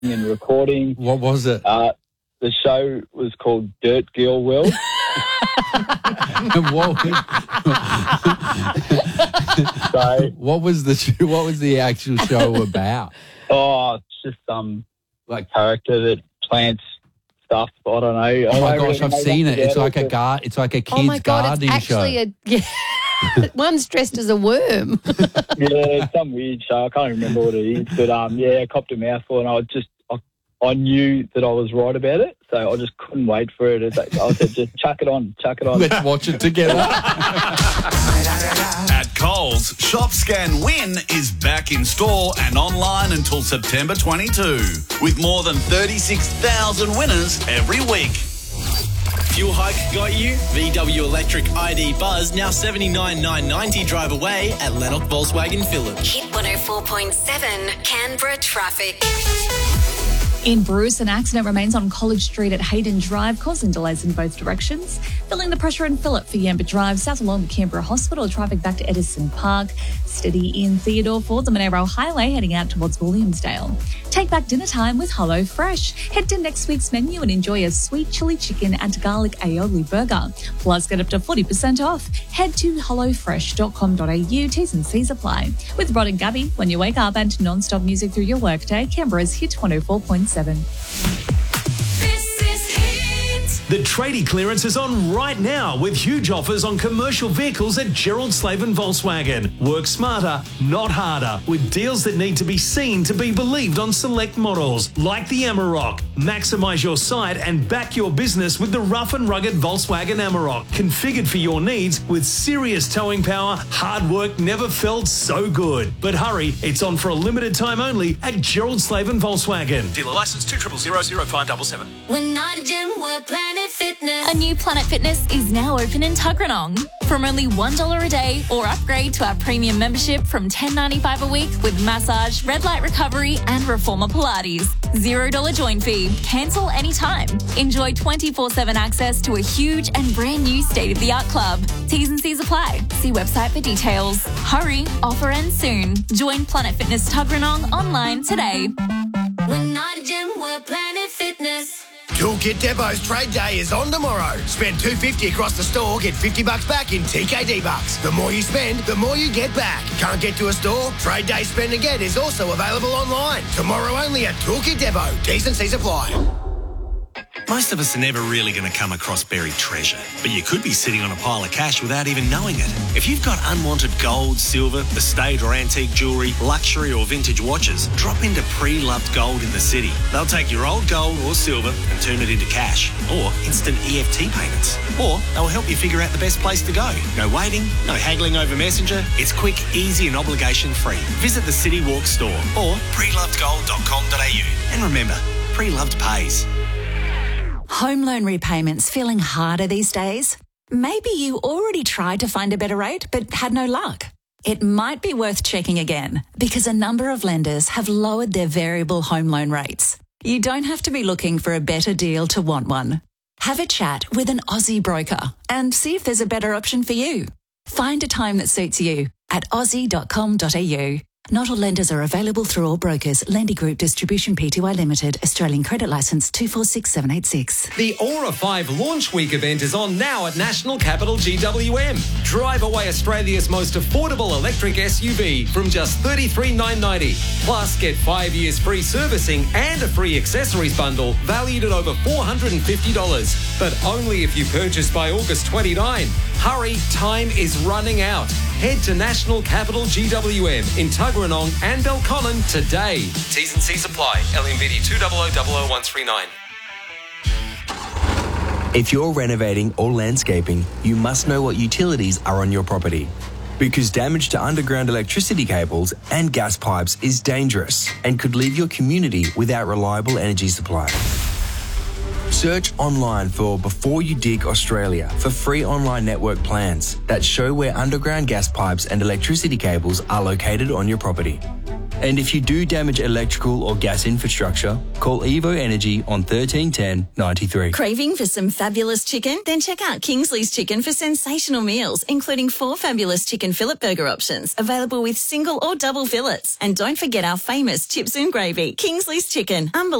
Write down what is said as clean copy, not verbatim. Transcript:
and recording. What was it? The show was called Dirt Girl World. What was the actual show about? Oh, it's just some character that plants stuff. I don't know. Oh my gosh, I've seen it. It's like a kid's oh my God, gardening it's actually show. One's dressed as a worm. Yeah, it's some weird show. I can't remember what it is, but I copped a mouthful, and I knew that I was right about it, so I just couldn't wait for it. I said, just chuck it on. Let's watch it together. At Coles, Shop Scan Win is back in store and online until September 22, with more than 36,000 winners every week. Fuel hike got you? VW Electric ID Buzz, now $79,990 drive away at Lennox Volkswagen Phillip. Hit 104.7 Canberra traffic. In Bruce, an accident remains on College Street at Hayden Drive, causing delays in both directions. Filling the pressure in Phillip for Yamba Drive, south along the Canberra Hospital, traffic back to Edison Park. Steady in Theodore for the Monaro Highway, heading out towards Williamsdale. Take back dinner time with Hello Fresh. Head to next week's menu and enjoy a sweet chili chicken and garlic aioli burger. Plus, get up to 40% off. Head to hellofresh.com.au. T's and C's apply. With Rod and Gabby, when you wake up and non-stop music through your workday, Canberra's Hit 104.7. The tradie clearance is on right now with huge offers on commercial vehicles at Gerald Slaven Volkswagen. Work smarter, not harder, with deals that need to be seen to be believed on select models, like the Amarok. Maximise your site and back your business with the rough and rugged Volkswagen Amarok, configured for your needs with serious towing power. Hard work never felt so good. But hurry, it's on for a limited time only at Gerald Slaven Volkswagen. Dealer licence 2000577. When I gym, we're Planet Fitness. A new Planet Fitness is now open in Tuggeranong. From only $1 a day, or upgrade to our premium membership from $10.95 a week with massage, red light recovery and reformer Pilates. $0 join fee. Cancel anytime. Enjoy 24/7 access to a huge and brand new state-of-the-art club. T's and C's apply. See website for details. Hurry, offer ends soon. Join Planet Fitness Tuggeranong online today. When I gym, we're Planet Fitness. Toolkit Depot's trade day is on tomorrow. Spend $250 across the store, get $50 back in TKD bucks. The more you spend, the more you get back. Can't get to a store? Trade day spend and get is also available online. Tomorrow only at Toolkit Depot. T's and C's apply. Most of us are never really going to come across buried treasure, but you could be sitting on a pile of cash without even knowing it. If you've got unwanted gold, silver, estate or antique jewellery, luxury or vintage watches, drop into Pre-Loved Gold in the city. They'll take your old gold or silver and turn it into cash or instant EFT payments. Or they'll help you figure out the best place to go. No waiting, no haggling over Messenger. It's quick, easy and obligation-free. Visit the City Walk store or prelovedgold.com.au. And remember, Pre-Loved pays. Home loan repayments feeling harder these days? Maybe you already tried to find a better rate but had no luck. It might be worth checking again because a number of lenders have lowered their variable home loan rates. You don't have to be looking for a better deal to want one. Have a chat with an Aussie broker and see if there's a better option for you. Find a time that suits you at aussie.com.au. Not all lenders are available through all brokers. Lendy Group Distribution Pty Limited. Australian Credit Licence 246786. The Aura 5 Launch Week event is on now at National Capital GWM. Drive away Australia's most affordable electric SUV from just $33,990. Plus, get 5 years free servicing and a free accessories bundle valued at over $450. But only if you purchase by August 29. Hurry, time is running out. Head to National Capital GWM in Tuggeranong and Belconnen today. T's and C's apply. LMBD 2000139. If you're renovating or landscaping, you must know what utilities are on your property. Because damage to underground electricity cables and gas pipes is dangerous and could leave your community without reliable energy supply. Search online for Before You Dig Australia for free online network plans that show where underground gas pipes and electricity cables are located on your property. And if you do damage electrical or gas infrastructure, call Evo Energy on 1310 93. Craving for some fabulous chicken? Then check out Kingsley's Chicken for sensational meals, including 4 fabulous chicken fillet burger options, available with single or double fillets. And don't forget our famous chips and gravy. Kingsley's Chicken. Unbelievable.